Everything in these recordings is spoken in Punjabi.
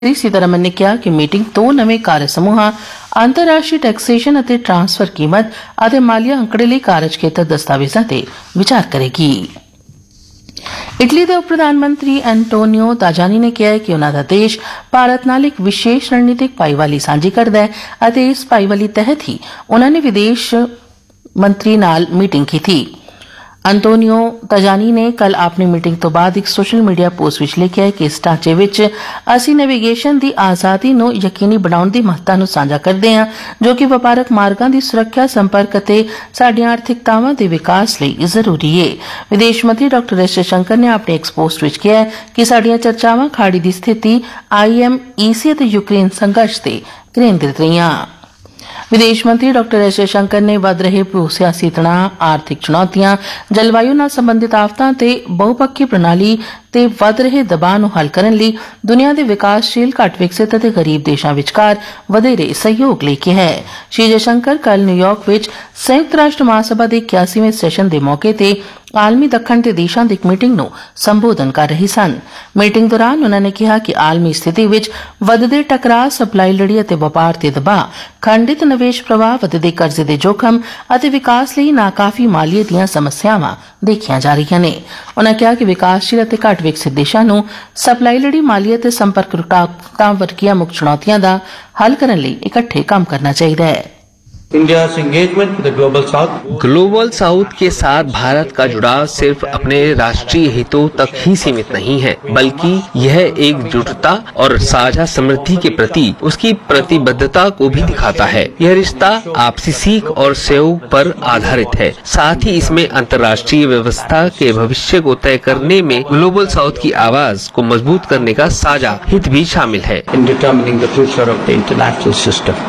सीतारमन ने कहा कि मीटिंग दो नਵੇਂ ਕਾਰਜ ਸਮੂਹਾਂ ਅੰਤਰਰਾਸ਼ਟਰੀ ਟੈਕਸੇਸ਼ਨ ਅਤੇ ਟ੍ਰਾਂਸਫਰ ਕੀਮਤ ਅਤੇ ਮਾਲੀਆ ਅੰਕੜੇ ਲਈ ਕਾਰਜ ਖੇਤਰ ਦਸਤਾਵੇਜ਼ਾਂ ਤੇ ਵਿਚਾਰ ਕਰੇਗੀ। ਇਟਲੀ ਦੇ ਉਪ ਪ੍ਰਧਾਨ ਮੰਤਰੀ ਐਂਟੋਨੀਓ ਤਾਜਾਨੀ ਨੇ ਕਿਹਾ ਹੈ ਕਿ ਉਨ੍ਹਾਂ ਦਾ ਦੇਸ਼ ਭਾਰਤ ਨਾਲ ਇੱਕ ਵਿਸ਼ੇਸ਼ ਰਣਨੀਤਿਕ ਭਾਈਵਾਲੀ ਸਾਂਝੀ ਕਰਦਾ ਹੈ ਅਤੇ ਇਸ ਭਾਈਵਾਲੀ ਤਹਿਤ ਹੀ ਉਨ੍ਹਾਂ ਨੇ ਵਿਦੇਸ਼ ਮੰਤਰੀ ਨਾਲ ਮੀਟਿੰਗ ਕੀਤੀ। ਅੰਟੋਨੀਓ ਤਾਜਾਨੀ ਨੇ ਕੱਲ ਆਪਣੀ ਮੀਟਿੰਗ ਤੋਂ ਬਾਅਦ ਇੱਕ ਸੋਸ਼ਲ ਮੀਡੀਆ ਪੋਸਟ ਵਿੱਚ ਲਿਖਿਆ ਕਿ ਇਸ ਢਾਂਚੇ ਵਿੱਚ ਅਸੀਂ ਨੈਵੀਗੇਸ਼ਨ ਦੀ ਆਜ਼ਾਦੀ ਨੂੰ ਯਕੀਨੀ ਬਣਾਉਣ ਦੀ ਮਹੱਤਤਾ ਨੂੰ ਸਾਂਝਾ ਕਰਦੇ ਹਾਂ, ਜੋ ਕਿ ਵਪਾਰਕ ਮਾਰਗਾਂ ਦੀ ਸੁਰੱਖਿਆ, ਸੰਪਰਕ ਅਤੇ ਸਾਡੀਆਂ ਆਰਥਿਕਤਾਵਾਂ ਦੇ ਵਿਕਾਸ ਲਈ ਜ਼ਰੂਰੀ ਹੈ। ਵਿਦੇਸ਼ ਮੰਤਰੀ ਡਾ. ਐਸ ਜਯਸ਼ੰਕਰ ਨੇ ਆਪਣੇ ਇੱਕ ਪੋਸਟ ਵਿੱਚ ਕਿਹਾ ਕਿ ਸਾਡੀਆਂ ਚਰਚਾਵਾਂ ਖਾੜੀ ਦੀ ਸਥਿਤੀ, IMEC ਅਤੇ ਯੂਕਰੇਨ ਸੰਘਰਸ਼ ਤੇ ਕੇਂਦਰਿਤ ਰਹੀਆਂ। विदेश मंत्री डॉ. एस जयशंकर ने वध रहे भू-सियासी तणाव, आर्थिक चुनौतियां, जलवायु ਨਾਲ संबंधित ਆਫਤਾਂ ਤੇ ਬਹੁਪੱਖੀ ਪ੍ਰਣਾਲੀ ਤੇ ਵਧ ਰਹੇ ਦਬਾਅ ਨੂੰ ਹੱਲ ਕਰਨ ਲਈ ਦੁਨੀਆ ਦੇ ਵਿਕਾਸਸ਼ੀਲ, ਘੱਟ ਵਿਕਸਿਤ ਅਤੇ ਗਰੀਬ ਦੇਸ਼ਾਂ ਵਿਚਕਾਰ ਵਧੇਰੇ ਸਹਿਯੋਗ ਲਈ ਕਿਹਾ ਹੈ। ਸ਼੍ਰੀ ਜਯਸ਼ੰਕਰ ਕੱਲ ਨਿਊਯਾਰਕ ਵਿੱਚ ਸੰਯੁਕਤ ਰਾਸ਼ਟਰ ਮਹਾਸਭਾ ਦੇ 81ਵੇਂ ਸੈਸ਼ਨ ਦੇ ਮੌਕੇ ਤੇ ਆਲਮੀ ਦੱਖਣ ਦੇ ਦੇਸ਼ਾਂ ਦੀ ਇੱਕ ਮੀਟਿੰਗ ਨੂੰ ਸੰਬੋਧਨ ਕਰ ਰਹੇ ਸਨ। ਮੀਟਿੰਗ ਦੌਰਾਨ ਉਨ੍ਹਾਂ ਨੇ ਕਿਹਾ ਕਿ ਆਲਮੀ ਸਥਿਤੀ ਵਿੱਚ ਵਧਦੇ ਟਕਰਾਅ, ਸਪਲਾਈ ਲੜੀ ਅਤੇ ਵਪਾਰ ਤੇ ਦਬਾਅ, ਖੰਡਿਤ ਨਿਵੇਸ਼ ਪ੍ਰਵਾਹ, ਵਧਦੇ ਕਰਜ਼ੇ ਦੇ ਜੋਖਮ ਅਤੇ ਵਿਕਾਸ ਲਈ ਨਾਕਾਫੀ ਮਾਲੀਏ ਦੀਆਂ ਸਮੱਸਿਆਵਾਂ ਦੇਖੀਆਂ ਜਾ ਰਹੀਆਂ ਨੇ। ਉਨ੍ਹਾਂ ਕਿਹਾ ਕਿ ਵਿਕਾਸਸ਼ੀਲ ਅਤੇ ਘੱਟ ਵਿਕਸਿਤ ਦੇਸ਼ਾਂ ਨੂੰ ਸਪਲਾਈ ਲੜੀ, ਮਾਲੀਏ ਅਤੇ ਸੰਪਰਕ ਰੁਕਾਵਟਾਂ ਵਰਗੀਆਂ ਮੁੱਖ ਚੁਣੌਤੀਆਂ ਦਾ ਹੱਲ ਕਰਨ ਲਈ ਇਕੱਠੇ ਕੰਮ ਕਰਨਾ ਚਾਹੀਦਾ ਹੈ। India's engagement with the Global South के साथ भारत का जुड़ाव सिर्फ अपने राष्ट्रीय हितों तक ही सीमित नहीं है, बल्कि यह एकजुटता और साझा समृद्धि के प्रति उसकी प्रतिबद्धता को भी दिखाता है। यह रिश्ता आपसी सीख और सहयोग पर आधारित है। साथ ही इसमें अंतर्राष्ट्रीय व्यवस्था के भविष्य को तय करने में ग्लोबल साउथ की आवाज को मजबूत करने का साझा हित भी शामिल है। In determining the future of the international system.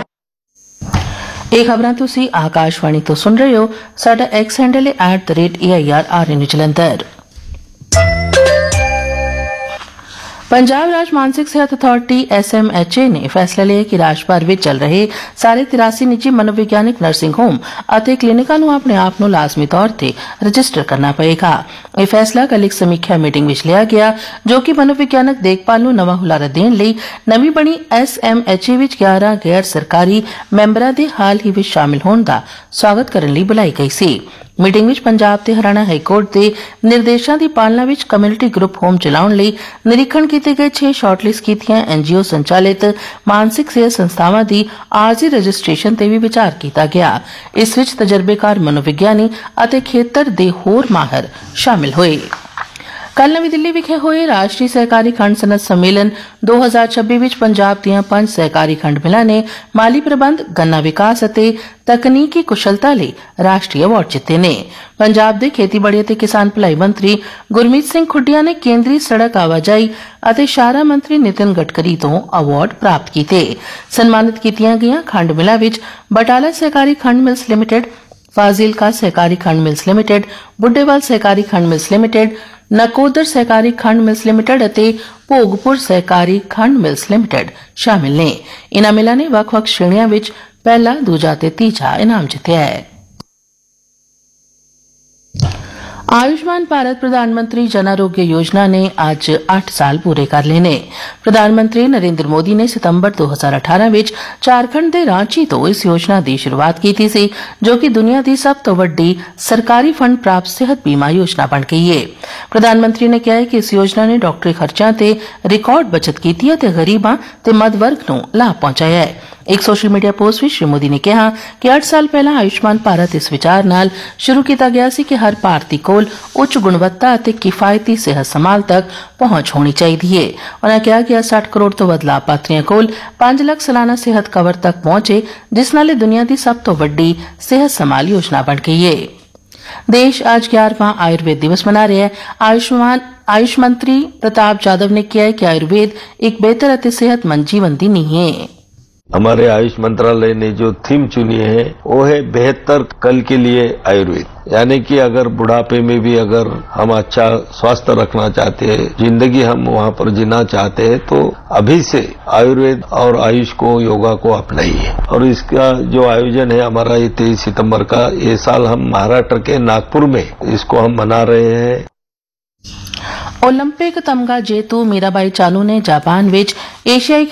ਇਹ ਖਬਰਾਂ ਤੁਸੀਂ ਆਕਾਸ਼ਵਾਣੀ ਤੋਂ ਸੁਣ ਰਹੇ ਹੋ। ਸਾਡਾ ਐਕਸ ਹੈਂਡਲ ਹੈ @AIRRN ਜਲੰਧਰ। पंजाब राज्य मानसिक सेहत अथॉरिटी SMHA ने फैसला लिया कि राज भर में चल रहे सारे 83 निजी मनोविग्यानिक नर्सिंग होम ਅਤੇ ਕਲੀਨਿਕਾਂ ਨੂੰ ਆਪਣੇ ਆਪ ਨੂੰ ਲਾਜ਼ਮੀ ਤੌਰ ਤੇ ਰਜਿਸਟਰ ਕਰਨਾ ਪਏਗਾ। ਇਹ ਫੈਸਲਾ ਕੱਲ ਇੱਕ ਸਮੀਖਿਆ ਮੀਟਿੰਗ ਵਿੱਚ ਲਿਆ ਗਿਆ, ਜੋ ਕਿ ਮਨੋਵਿਗਿਆਨਕ ਦੇਖਭਾਲ ਨੂੰ ਨਵਾਂ ਹੁਲਾਰਾ ਦੇਣ ਲਈ ਨਵੀਂ ਬਣੀ SMHA ਵਿੱਚ 11 ਗੈਰ ਸਰਕਾਰੀ ਮੈਂਬਰਾਂ ਦੇ ਹਾਲ ਹੀ ਵਿੱਚ ਸ਼ਾਮਿਲ ਹੋਣ ਦਾ ਸਵਾਗਤ ਕਰਨ ਲਈ ਬੁਲਾਈ ਗਈ ਸੀ। ਮੀਟਿੰਗ ਵਿੱਚ ਪੰਜਾਬ ਤੇ ਹਰਿਆਣਾ ਹਾਈਕੋਰਟ ਦੇ ਨਿਰਦੇਸ਼ਾਂ ਦੀ ਪਾਲਣਾ ਵਿੱਚ ਕਮਿਊਨਿਟੀ ਗਰੁੱਪ ਹੋਮ ਚਲਾਉਣ ਲਈ ਨਿਰੀਖਣ ਕੀਤੇ ਗਏ 6 ਸ਼ਾਰਟਲਿਸਟ ਕੀਤੀਆਂ NGO ਸੰਚਾਲਿਤ ਮਾਨਸਿਕ ਸਿਹਤ ਸੰਸਥਾਵਾਂ ਦੀ ਆਰਜ਼ੀ ਰਜਿਸਟ੍ਰੇਸ਼ਨ ਤੇ ਵੀ ਵਿਚਾਰ ਕੀਤਾ ਗਿਆ। ਇਸ ਵਿੱਚ ਤਜਰਬੇਕਾਰ ਮਨੋਵਿਗਿਆਨੀ ਅਤੇ ਖੇਤਰ ਦੇ ਹੋਰ ਮਾਹਰ ਸ਼ਾਮਿਲ ਹੋਏ। ਕੱਲ ਨਵੀਂ ਦਿੱਲੀ ਵਿਖੇ ਹੋਏ ਰਾਸ਼ਟਰੀ ਸਹਿਕਾਰੀ ਖੰਡ ਸਨਅਤ ਸੰਮੇਲਨ 2026 ਵਿੱਚ ਪੰਜਾਬ ਦੀਆਂ 5 ਸਹਿਕਾਰੀ ਖੰਡ ਮਿਲਾਂ ਨੇ ਮਾਲੀ ਪ੍ਰਬੰਧ, ਗੰਨਾ ਵਿਕਾਸ ਅਤੇ ਤਕਨੀਕੀ ਕੁਸ਼ਲਤਾ ਲਈ ਰਾਸ਼ਟਰੀ ਅਵਾਰਡ ਜਿੱਤੇ ਨੇ। ਪੰਜਾਬ ਦੇ ਖੇਤੀਬਾੜੀ ਅਤੇ ਕਿਸਾਨ ਭਲਾਈ ਮੰਤਰੀ ਗੁਰਮੀਤ ਸਿੰਘ ਖੁੱਡੀਆਂ ਨੇ ਕੇਂਦਰੀ ਸੜਕ ਆਵਾਜਾਈ ਅਤੇ ਸ਼ਾਹਰਾਹ ਮੰਤਰੀ ਨਿਤਿਨ ਗਡਕਰੀ ਤੋਂ ਅਵਾਰਡ ਪ੍ਰਾਪਤ ਕੀਤੇ। ਸਨਮਾਨਿਤ ਕੀਤੀਆਂ ਗਈਆਂ ਖੰਡ ਮਿਲਾਂ ਵਿੱਚ ਬਟਾਲਾ ਸਹਿਕਾਰੀ ਖੰਡ ਮਿਲਸ ਲਿਮਿਟਡ, ਫਾਜ਼ਿਲਕਾ ਸਹਿਕਾਰੀ ਖੰਡ ਮਿਲਸ ਲਿਮਿਟਡ, ਬੁੱਢੇਵਾਲ ਸਹਿਕਾਰੀ ਖੰਡ ਮਿਲਸ ਲਿਮਿਟਡ, ਨਕੋਦਰ ਸਹਿਕਾਰੀ ਖੰਡ ਮਿਲਸ ਲਿਮਿਟਡ ਅਤੇ ਭੋਗਪੁਰ ਸਹਿਕਾਰੀ ਖੰਡ ਮਿਲਸ ਲਿਮਿਟਡ ਸ਼ਾਮਿਲ ਨੇ। ਇਨ੍ਹਾਂ ਮਿਲਾਂ ਨੇ ਵੱਖ-ਵੱਖ ਸ਼੍ਰੇਣੀਆਂ ਵਿੱਚ ਪਹਿਲਾ, ਦੂਜਾ ਤੇ ਤੀਜਾ ਇਨਾਮ ਜਿੱਤਿਆ ਹੈ। आयुष्मान भारत प्रधानमंत्री जन आरोग्य योजना ने आज 8 साल पूरे कर लए ने। प्रधानमंत्री नरेंद्र मोदी ने सितंबर 2018 ਵਿੱਚ ਝਾਰਖੰਡ ਦੇ ਰਾਂਚੀ ਤੋਂ ਇਸ ਯੋਜਨਾ ਦੀ ਸ਼ੁਰੂਆਤ ਕੀਤੀ ਸੀ, ਜੋ ਕਿ ਦੁਨੀਆ ਦੀ ਸਭ ਤੋਂ ਵੱਡੀ ਸਰਕਾਰੀ ਫੰਡ ਪ੍ਰਾਪਤ ਸਿਹਤ ਬੀਮਾ ਯੋਜਨਾ ਬਣ ਗਈ ਹੈ। ਪ੍ਰਧਾਨ ਮੰਤਰੀ ਨੇ ਕਿਹਾ ਕਿ ਇਸ ਯੋਜਨਾ ਨੇ ਡਾਕਟਰੀ ਖਰਚਿਆਂ ਤੇ ਰਿਕਾਰਡ ਬਚਤ ਕੀਤੀ ਹੈ ਤੇ ਗਰੀਬਾਂ ਤੇ ਮੱਧ ਵਰਗ ਨੂੰ ਲਾਭ ਪਹੁੰਚਾਇਆ ਹੈ। ਇੱਕ ਸੋਸ਼ਲ ਮੀਡੀਆ ਪੋਸਟ ਵਿੱਚ ਸ਼੍ਰੀ ਮੋਦੀ ਨੇ ਕਿਹਾ ਕਿ 8 ਸਾਲ ਪਹਿਲਾਂ ਆਯੁਸ਼ਮਾਨ ਭਾਰਤ ਇਸ ਵਿਚਾਰ ਨਾਲ ਸ਼ੁਰੂ ਕੀਤਾ ਗਿਆ ਸੀ ਕਿ ਹਰ ਭਾਰਤੀ ਕੋਲ ਉੱਚ ਗੁਣਵੱਤਾ ਅਤੇ ਕਿਫਾਇਤੀ ਸਿਹਤ ਸੰਭਾਲ ਤੱਕ ਪਹੁੰਚ ਹੋਣੀ ਚਾਹੀਦੀ ਹੈ। ਉਨ੍ਹਾਂ ਕਿਹਾ ਕਿ 60 ਕਰੋੜ ਤੋਂ ਵੱਧ ਲਾਭਪਾਤਰੀਆਂ ਕੋਲ 5 ਲੱਖ ਸਾਲਾਨਾ ਸਿਹਤ ਕਵਰ ਤੱਕ ਪਹੁੰਚੇ, ਜਿਸ ਨਾਲ ਇਹ ਦੁਨੀਆ ਦੀ ਸਭ ਤੋਂ ਵੱਡੀ ਸਿਹਤ ਸੰਭਾਲ ਯੋਜਨਾ ਬਣ ਗਈ ਹੈ। देश आज 11वां आयुर्वेद दिवस मना रहा है। आयुष मंत्री प्रताप यादव ने किया है कि आयुर्वेद एक बेहतर और सेहतमंद जीवन की नींव है। हमारे आयुष मंत्रालय ने जो थीम चुनी है वो है बेहतर कल के लिए आयुर्वेद, यानी कि अगर बुढ़ापे में भी अगर हम अच्छा स्वास्थ्य रखना चाहते हैं, जिंदगी हम वहाँ पर जीना चाहते हैं, तो अभी से आयुर्वेद और आयुष को, योगा को अपनाइए। और इसका जो आयोजन है हमारा ये 23 सितंबर का, ये साल हम महाराष्ट्र के नागपुर में इसको हम मना रहे हैं। ओलंपिक तमगा जेतू मीराबाई चानू ने जापान विच एशियाई